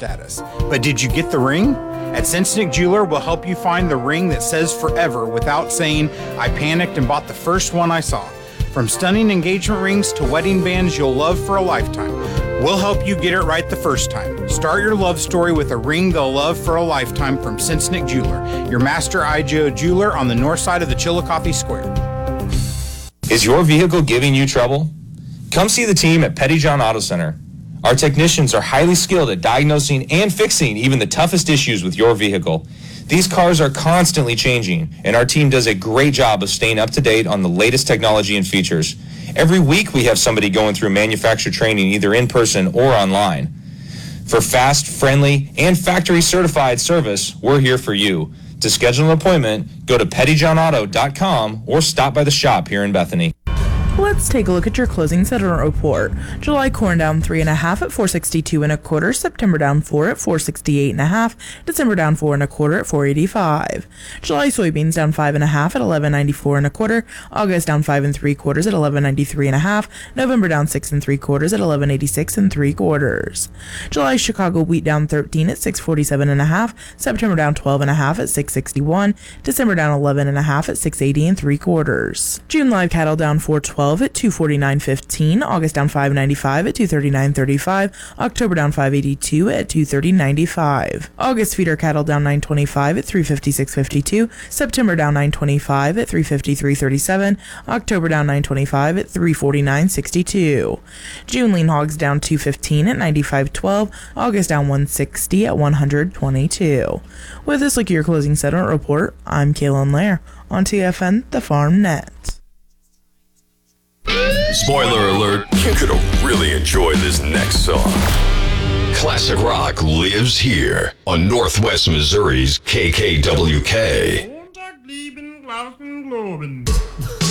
status. But did you get the ring? At Sensenig Jeweler, we'll help you find the ring that says forever without saying, I panicked and bought the first one I saw. From stunning engagement rings to wedding bands you'll love for a lifetime, we'll help you get it right the first time. Start your love story with a ring they'll love for a lifetime from Sensenig Jeweler, your master IGO jeweler on the north side of the Chillicothe Square. Is your vehicle giving you trouble? Come see the team at Pettyjohn Auto Center. Our technicians are highly skilled at diagnosing and fixing even the toughest issues with your vehicle. These cars are constantly changing, and our team does a great job of staying up to date on the latest technology and features. Every week we have somebody going through manufacturer training either in person or online. For fast, friendly, and factory certified service, we're here for you. To schedule an appointment, go to pettyjohnauto.com or stop by the shop here in Bethany. Let's take a look at your closing settlement report. July corn down 3.5 at 462 1/4. September down 4 at 468 1/2. December down 4 1/4 at 485. July soybeans down 5.5 at 11.94 1/4. August down 5 3/4 at 11.93 1/2. November down 6 3/4 at 11.86 3/4. July Chicago wheat down 13 at 647 1/2. September down 12 1/2 at 661. December down 11 1/2 at 680 3/4. June live cattle down 412 at 249.15, August down 5.95 at 239.35, October down 5.82 at 230.95. August feeder cattle down 9.25 at 356.52, September down 9.25 at 353.37, October down 9.25 at 349.62. June lean hogs down 2.15 at 95.12, August down 1.60 at 100.22. With this look at your closing settlement report, I'm Kaylin Lair on TFN The Farm Net. Spoiler alert, you're gonna really enjoy this next song. Classic rock lives here on Northwest Missouri's KKWK.